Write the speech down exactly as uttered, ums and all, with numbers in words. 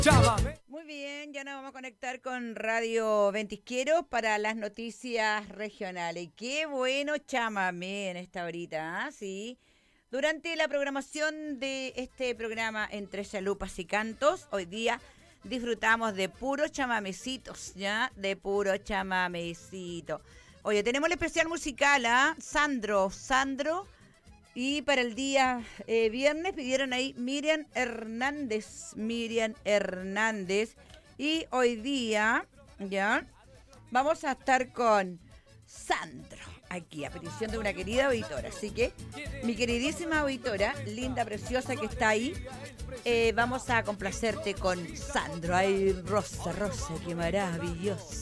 Muy bien, ya nos vamos a conectar con Radio Ventisquero para las noticias regionales. Qué bueno chamamé en esta horita, ¿eh? Sí. Durante la programación de este programa Entre Chalupas y Cantos, hoy día disfrutamos de puros chamamecitos, ¿ya? De puro chamamecito. Oye, tenemos el especial musical, ¿ah? ¿eh? Sandro, Sandro. Y para el día eh, viernes pidieron ahí Miriam Hernández, Miriam Hernández. Y hoy día, ya, vamos a estar con Sandro, aquí, a petición de una querida auditora. Así que, mi queridísima auditora, linda, preciosa que está ahí, eh, vamos a complacerte con Sandro. Ay, Rosa, Rosa, qué maravillosa.